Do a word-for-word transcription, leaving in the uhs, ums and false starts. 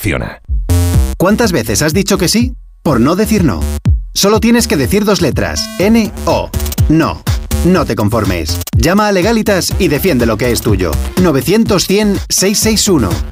Acciona. ¿Cuántas veces has dicho que sí? Por no decir no. Solo tienes que decir dos letras. N O. No. No te conformes. Llama a Legalitas y defiende lo que es tuyo. novecientos cien seiscientos sesenta y uno.